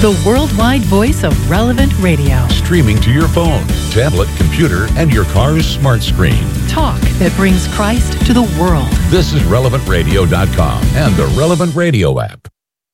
the worldwide voice of Relevant Radio. Streaming to your phone, tablet, computer, and your car's smart screen. Talk that brings Christ to the world. This is RelevantRadio.com and the Relevant Radio app.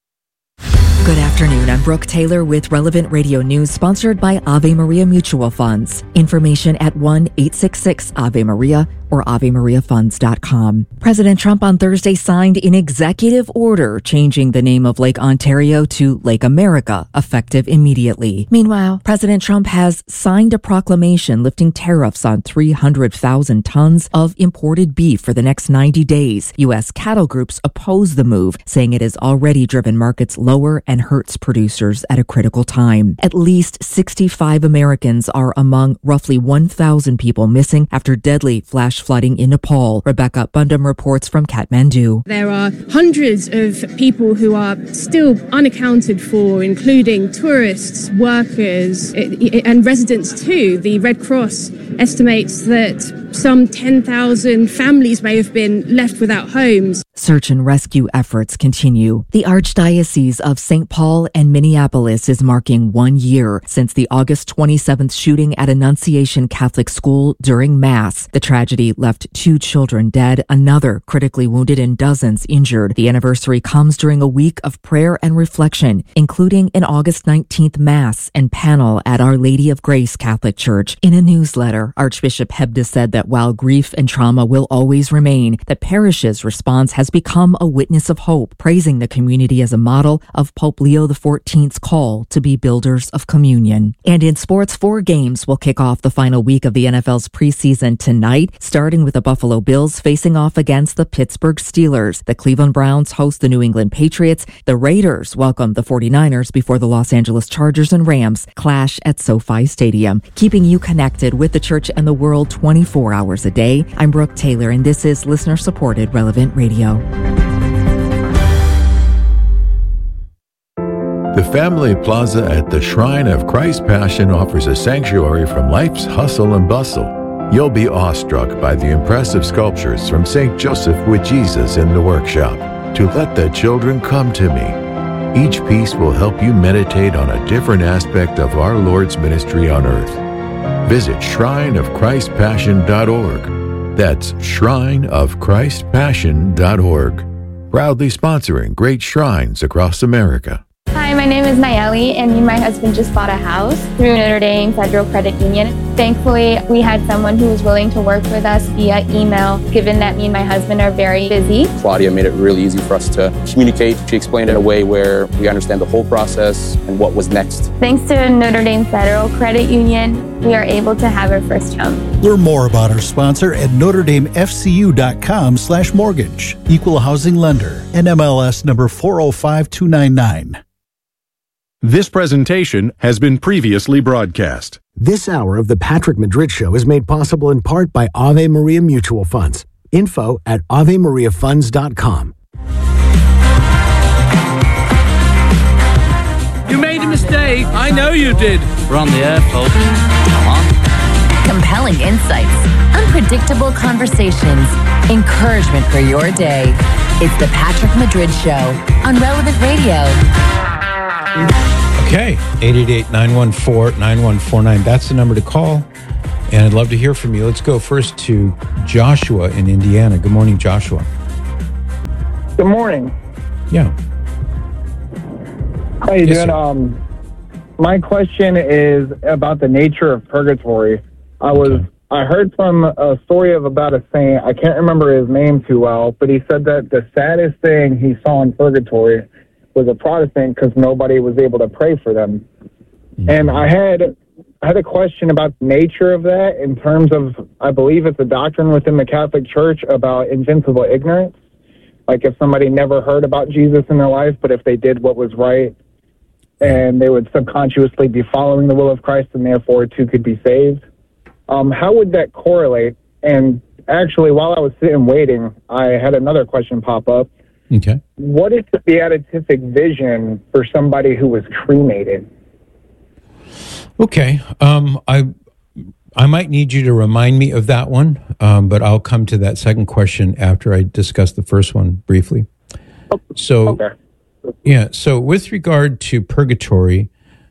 Good afternoon. I'm Brooke Taylor with Relevant Radio News, sponsored by Ave Maria Mutual Funds. Information at 1-866-AVE-MARIA or AveMariaFunds.com. President Trump on Thursday signed an executive order changing the name of Lake Ontario to Lake America, effective immediately. Meanwhile, President Trump has signed a proclamation lifting tariffs on 300,000 tons of imported beef for the next 90 days. U.S. cattle groups oppose the move, saying it has already driven markets lower and hurts producers at a critical time. At least 65 Americans are among roughly 1,000 people missing after deadly flash flooding in Nepal. Rebecca Bundum reports from Kathmandu. There are hundreds of people who are still unaccounted for, including tourists, workers, and residents too. The Red Cross estimates that some 10,000 families may have been left without homes. Search and rescue efforts continue. The Archdiocese of St. Paul and Minneapolis is marking 1 year since the August 27th shooting at Annunciation Catholic School during Mass. The tragedy left 2 children dead, another critically wounded, and dozens injured. The anniversary comes during a week of prayer and reflection, including an August 19th Mass and panel at Our Lady of Grace Catholic Church. In a newsletter, Archbishop Hebda said that while grief and trauma will always remain, the parish's response has become a witness of hope, praising the community as a model of Pope Leo XIV's call to be builders of communion. And in sports, 4 games will kick off the final week of the NFL's preseason tonight, starting with the Buffalo Bills facing off against the Pittsburgh Steelers. The Cleveland Browns host the New England Patriots. The Raiders welcome the 49ers before the Los Angeles Chargers and Rams clash at SoFi Stadium. Keeping you connected with the church and the world 24 hours a day. I'm Brooke Taylor, and this is listener-supported Relevant Radio. The Family Plaza at the Shrine of Christ Passion offers a sanctuary from life's hustle and bustle. You'll be awestruck by the impressive sculptures from St. Joseph with Jesus in the workshop. To Let the Children Come to Me. Each piece will help you meditate on a different aspect of our Lord's ministry on earth. Visit shrineofchristpassion.org. That's shrineofchristpassion.org. Proudly sponsoring great shrines across America. Hi, my name is Nayeli, and me and my husband just bought a house through Notre Dame Federal Credit Union. Thankfully, we had someone who was willing to work with us via email, given that me and my husband are very busy. Claudia made it really easy for us to communicate. She explained it in a way where we understand the whole process and what was next. Thanks to Notre Dame Federal Credit Union, we are able to have our first home. Learn more about our sponsor at NotreDameFCU.com/mortgage. Equal housing lender. NMLS number 405299. This presentation has been previously broadcast. This hour of the Patrick Madrid Show is made possible in part by Ave Maria Mutual Funds. Info at AveMariaFunds.com. You made a mistake. I know you did. We're on the air, folks. Come on. Compelling insights, unpredictable conversations, encouragement for your day. It's the Patrick Madrid Show on Relevant Radio. Okay, 888-914-9149. That's the number to call, and I'd love to hear from you. Let's go first to Joshua in Indiana. Good morning, Joshua. Good morning. Yeah. How you doing? My question is about the nature of purgatory. I heard from a story about a saint. I can't remember his name too well, but he said that the saddest thing he saw in purgatory was a Protestant because nobody was able to pray for them. Mm-hmm. And I had a question about the nature of that in terms of, I believe it's a doctrine within the Catholic Church about invincible ignorance. Like if somebody never heard about Jesus in their life, but if they did what was right, and they would subconsciously be following the will of Christ and therefore too could be saved. How would that correlate? And actually, while I was sitting waiting, I had another question pop up. Okay. What is the beatific vision for somebody who was cremated? Okay. I might need you to remind me of that one, but I'll come to that second question after I discuss the first one briefly. So Yeah, so with regard to purgatory,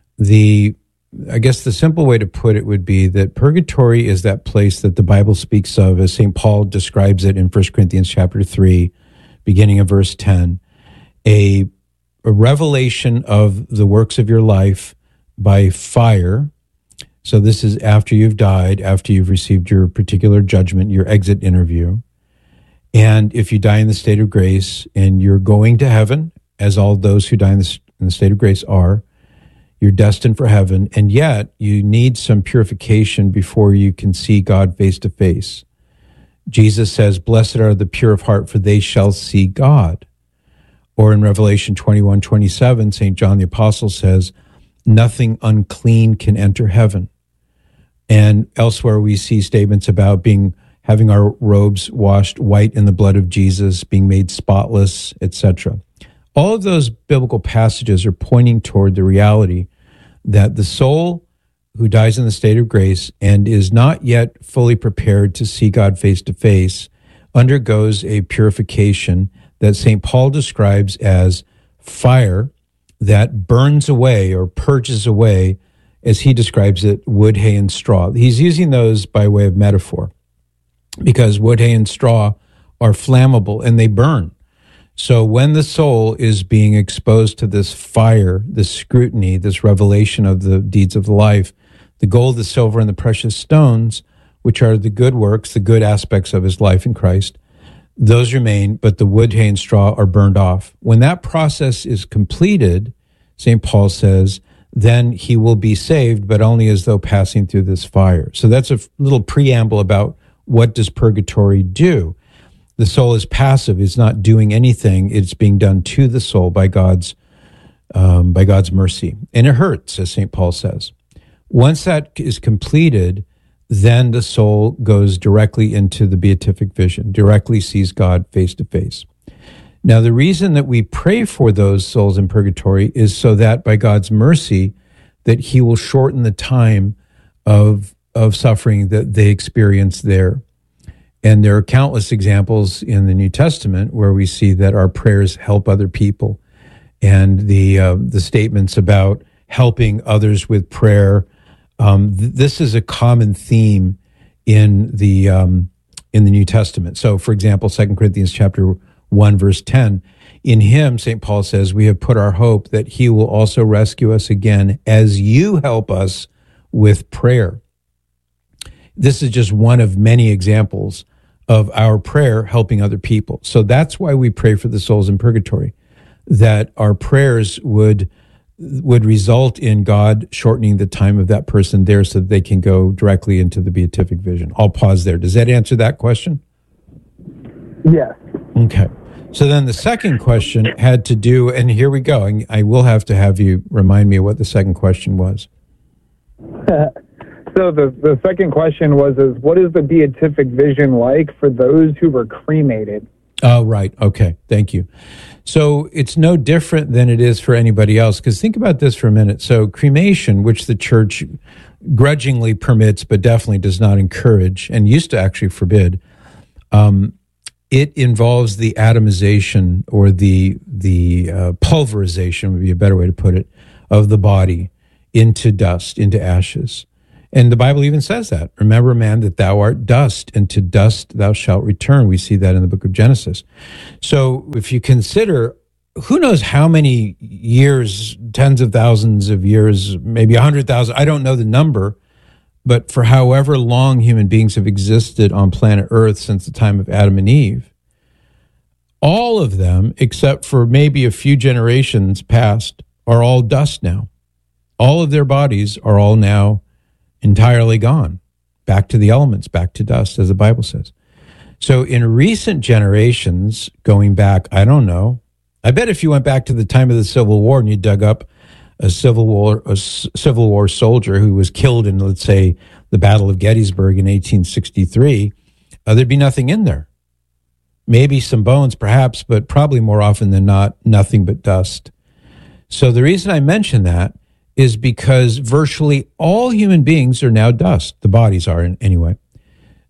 I guess the simple way to put it would be that purgatory is that place that the Bible speaks of, as St. Paul describes it in 1 Corinthians chapter 3, beginning of verse 10, a revelation of the works of your life by fire. So this is after you've died, after you've received your particular judgment, your exit interview. And if you die in the state of grace and you're going to heaven, as all those who die in the state of grace are, you're destined for heaven, and yet you need some purification before you can see God face to face. Jesus says, "Blessed are the pure of heart, for they shall see God." Or in Revelation 21:27, St. John the Apostle says, "Nothing unclean can enter heaven." And elsewhere we see statements about having our robes washed white in the blood of Jesus, being made spotless, etc. All of those biblical passages are pointing toward the reality that the soul who dies in the state of grace and is not yet fully prepared to see God face to face undergoes a purification that St. Paul describes as fire that burns away or purges away, as he describes it, wood, hay, and straw. He's using those by way of metaphor because wood, hay, and straw are flammable and they burn. So when the soul is being exposed to this fire, this scrutiny, this revelation of the deeds of life, the gold, the silver, and the precious stones, which are the good works, the good aspects of his life in Christ, those remain, but the wood, hay, and straw are burned off. When that process is completed, St. Paul says, then he will be saved, but only as though passing through this fire. So that's a little preamble about what does purgatory do. The soul is passive; it's not doing anything. It's being done to the soul by God's mercy, and it hurts, as St. Paul says. Once that is completed, then the soul goes directly into the beatific vision, directly sees God face to face. Now, the reason that we pray for those souls in purgatory is so that by God's mercy, that He will shorten the time of suffering that they experience there. And there are countless examples in the New Testament where we see that our prayers help other people, and the statements about helping others with prayer. This is a common theme in the New Testament. So, for example, 2 Corinthians chapter 1, verse 10, in Him, St. Paul says, we have put our hope that He will also rescue us again as you help us with prayer. This is just one of many examples of our prayer helping other people. So that's why we pray for the souls in purgatory, that our prayers would result in God shortening the time of that person there so that they can go directly into the beatific vision. I'll pause there. Does that answer that question? Yes. Okay. So then the second question had to do, and here we go. And I will have to have you remind me of what the second question was. So the second question was, what is the beatific vision like for those who were cremated? Oh, right. Okay. Thank you. So it's no different than it is for anybody else, because think about this for a minute. So cremation, which the church grudgingly permits, but definitely does not encourage and used to actually forbid, it involves the atomization or the pulverization would be a better way to put it, of the body into dust, into ashes. And the Bible even says that. Remember, man, that thou art dust, and to dust thou shalt return. We see that in the book of Genesis. So if you consider, who knows how many years, tens of thousands of years, maybe 100,000, I don't know the number, but for however long human beings have existed on planet Earth since the time of Adam and Eve, all of them, except for maybe a few generations past, are all dust now. All of their bodies are all now entirely gone, back to the elements, back to dust, as the Bible says. So in recent generations, going back, I don't know, I bet if you went back to the time of the Civil War and you dug up a Civil War soldier who was killed in, let's say, the Battle of Gettysburg in 1863, there'd be nothing in there. Maybe some bones, perhaps, but probably more often than not, nothing but dust. So the reason I mention that is because virtually all human beings are now dust. The bodies are, anyway.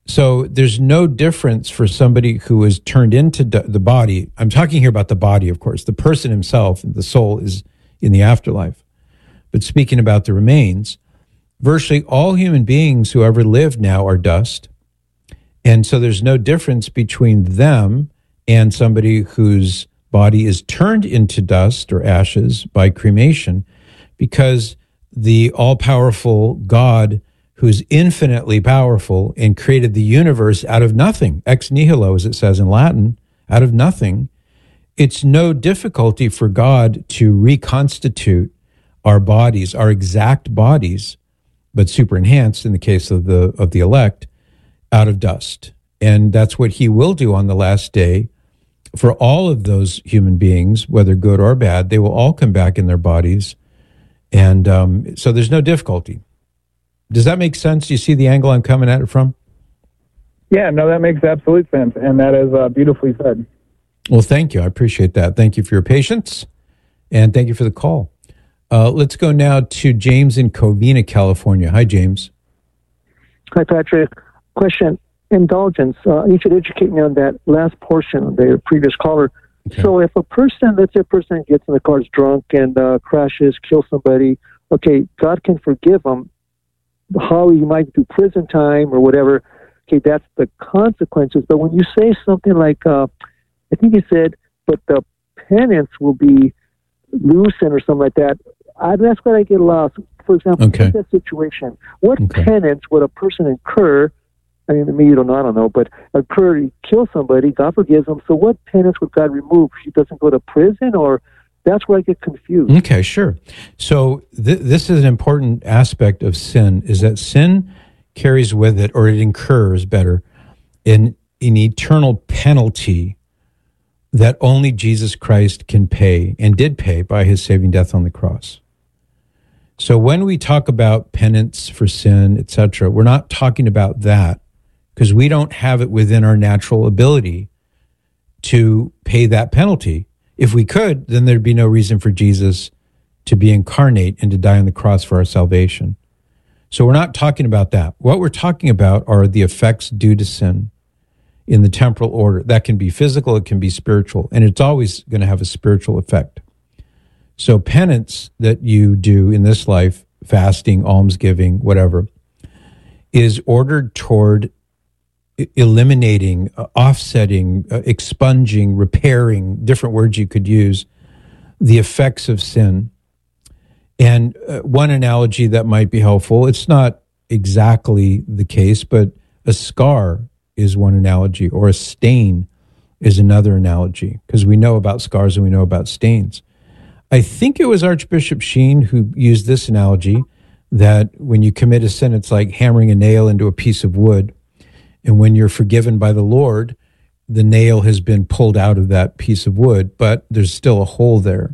So there's no difference for somebody who is turned into the body. I'm talking here about the body, of course. The person himself, the soul, is in the afterlife. But speaking about the remains, virtually all human beings who ever lived now are dust. And so there's no difference between them and somebody whose body is turned into dust or ashes by cremation, because the all-powerful God, who's infinitely powerful and created the universe out of nothing, ex nihilo, as it says in Latin, out of nothing, it's no difficulty for God to reconstitute our bodies, our exact bodies, but super enhanced in the case of the elect, out of dust. And that's what he will do on the last day for all of those human beings, whether good or bad. They will all come back in their bodies. And so there's no difficulty. Does that make sense? Do you see the angle I'm coming at it from? Yeah, no, that makes absolute sense. And that is beautifully said. Well, thank you. I appreciate that. Thank you for your patience. And thank you for the call. Let's go now to James in Covina, California. Hi, James. Hi, Patrick. Question. Indulgence. You should educate me on that last portion of the previous caller. Okay. So if a person, let's say a person gets in the car, is drunk and crashes, kills somebody, okay, God can forgive them. How he might do prison time or whatever, okay, that's the consequences. But when you say something like, I think you said, but the penance will be loosened or something like that, that's where I get lost. For example, in that situation, what penance would a person incur? I mean, maybe you don't know, I don't know, but he kills somebody, God forgives him. So what penance would God remove? He doesn't go to prison, or that's where I get confused. Okay, sure. So this is an important aspect of sin, is that sin carries with it, or it incurs better, an eternal penalty that only Jesus Christ can pay and did pay by his saving death on the cross. So when we talk about penance for sin, etc., we're not talking about that, because we don't have it within our natural ability to pay that penalty. If we could, then there'd be no reason for Jesus to be incarnate and to die on the cross for our salvation. So we're not talking about that. What we're talking about are the effects due to sin in the temporal order. That can be physical, it can be spiritual, and it's always going to have a spiritual effect. So penance that you do in this life, fasting, almsgiving, whatever, is ordered toward eliminating, offsetting, expunging, repairing, different words you could use, the effects of sin. And one analogy that might be helpful, it's not exactly the case, but a scar is one analogy, or a stain is another analogy, because we know about scars and we know about stains. I think it was Archbishop Sheen who used this analogy, that when you commit a sin, it's like hammering a nail into a piece of wood. And when you're forgiven by the Lord, the nail has been pulled out of that piece of wood, but there's still a hole there.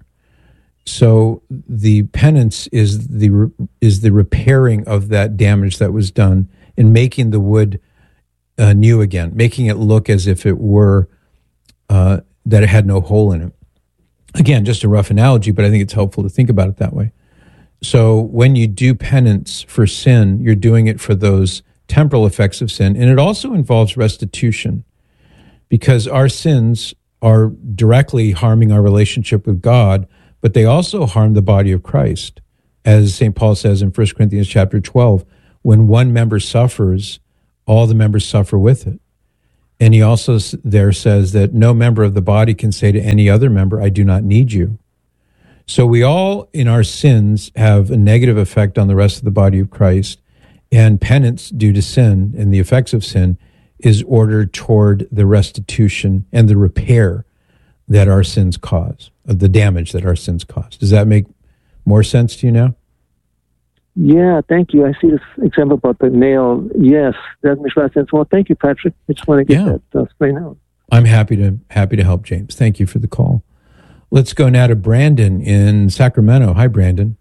So the penance is the repairing of that damage that was done and making the wood new again, making it look as if it were that it had no hole in it. Again, just a rough analogy, but I think it's helpful to think about it that way. So when you do penance for sin, you're doing it for those temporal effects of sin, and it also involves restitution, because our sins are directly harming our relationship with God, but they also harm the body of Christ. As St. Paul says in 1 Corinthians chapter 12, when one member suffers, all the members suffer with it. And he also there says that no member of the body can say to any other member, I do not need you. So we all, in our sins, have a negative effect on the rest of the body of Christ. And penance due to sin and the effects of sin is ordered toward the restitution and the repair that our sins cause, of the damage that our sins cause. Does that make more sense to you now? Yeah, thank you. I see this example about the nail. Yes, that makes a lot of sense. Well, thank you, Patrick. I just want to get that straightened out. I'm happy to help, James. Thank you for the call. Let's go now to Brandon in Sacramento. Hi, Brandon.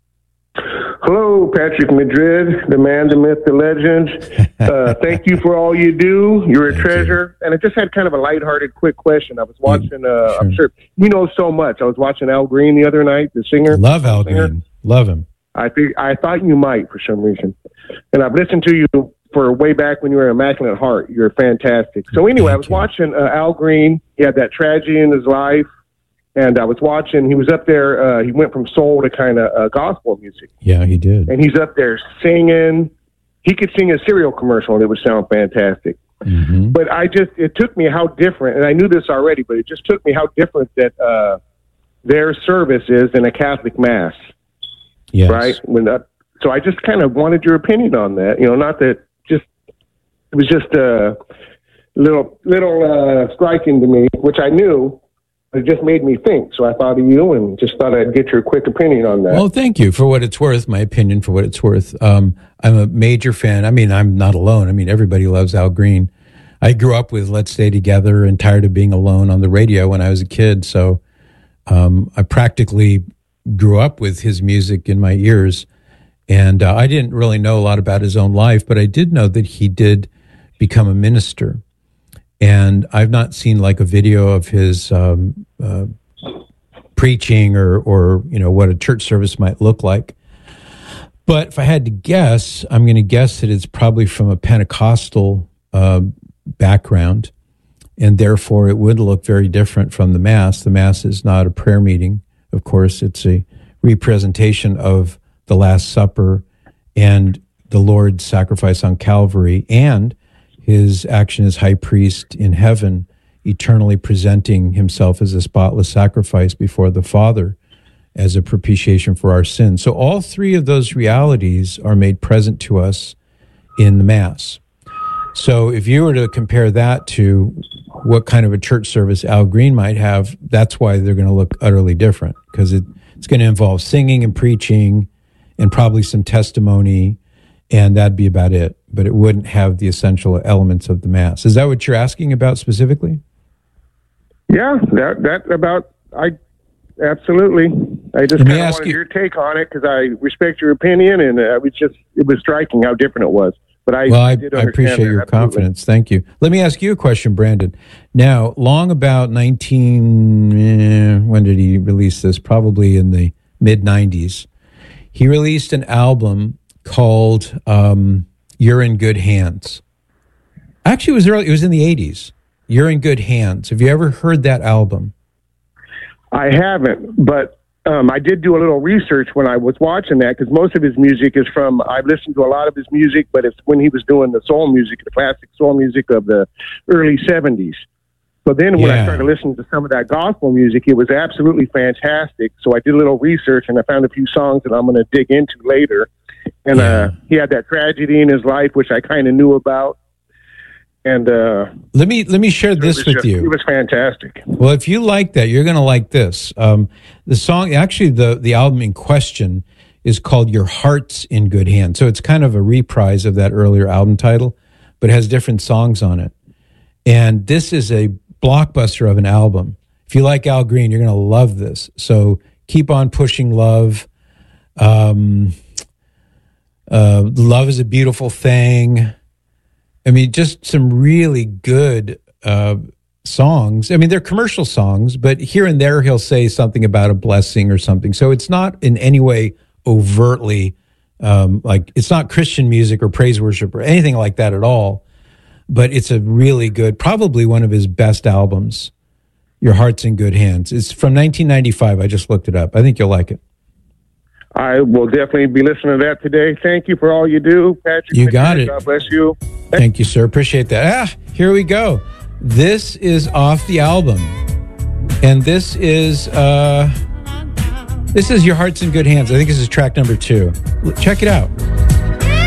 Hello, Patrick Madrid, the man, the myth, the legend. Thank you for all you do. You're a treasure. And I just had kind of a lighthearted, quick question. I was watching, sure. I'm sure you know so much. I was watching Al Green the other night, the singer. Love Al Green. Love him. I thought you might for some reason. And I've listened to you for way back when you were Immaculate Heart. You're fantastic. So anyway, I was watching Al Green. He had that tragedy in his life. And I was watching, he was up there, he went from soul to kind of gospel music. Yeah, he did. And he's up there singing. He could sing a cereal commercial and it would sound fantastic. Mm-hmm. But it took me how different, and I knew this already, but it just took me how different that their service is in a Catholic Mass. Yes. Right? So I just kind of wanted your opinion on that. Not that it was just a little striking to me, which I knew, but it just made me think. So I thought of you and just thought I'd get your quick opinion on that. Well, thank you for what it's worth. My opinion for what it's worth. I'm a major fan. I mean, I'm not alone. I mean, everybody loves Al Green. I grew up with Let's Stay Together and Tired of Being Alone on the radio when I was a kid. So I practically grew up with his music in my ears. And I didn't really know a lot about his own life, but I did know that he did become a minister. And I've not seen like a video of his preaching or what a church service might look like. But if I had to guess, I'm going to guess that it's probably from a Pentecostal background, and therefore it would look very different from the Mass. The Mass is not a prayer meeting. Of course, it's a representation of the Last Supper and the Lord's sacrifice on Calvary and his action as high priest in heaven, eternally presenting himself as a spotless sacrifice before the Father as a propitiation for our sins. So all three of those realities are made present to us in the Mass. So if you were to compare that to what kind of a church service Al Green might have, that's why they're going to look utterly different, because it's going to involve singing and preaching and probably some testimony, and that'd be about it. But it wouldn't have the essential elements of the Mass. Is that what you're asking about specifically? Yeah, absolutely. I just kind of wanted your take on it because I respect your opinion, and it was striking how different it was. But I appreciate your confidence. Thank you. Let me ask you a question, Brandon. Now, long about when did he release this? Probably in the mid-90s. He released an album called You're in Good Hands. Actually, it was early. It was in the 80s. You're in Good Hands. Have you ever heard that album? I haven't, but I did do a little research when I was watching that, because most of his music is from, I've listened to a lot of his music, but it's when he was doing the soul music, the classic soul music of the early 70s. So then when I started listening to some of that gospel music, it was absolutely fantastic. So I did a little research and I found a few songs that I'm going to dig into later. And he had that tragedy in his life, which I kind of knew about. And let me share this with you. It was fantastic. Well, if you like that, you're going to like this. The song, actually, the album in question is called Your Heart's in Good Hands. So it's kind of a reprise of that earlier album title, but it has different songs on it. And this is a blockbuster of an album. If you like Al Green, you're going to love this. So Keep On Pushing Love. Love is a Beautiful Thing. I mean, just some really good songs. I mean, they're commercial songs, but here and there he'll say something about a blessing or something. So it's not in any way overtly, it's not Christian music or praise worship or anything like that at all. But it's a really good, probably one of his best albums, Your Heart's in Good Hands. It's from 1995. I just looked it up. I think you'll like it. I will definitely be listening to that today. Thank you for all you do, Patrick. You got it. God bless you. Thank you, sir. Appreciate that. Here we go. This is off the album. And this is Your Heart's in Good Hands. I think this is track number 2. Check it out.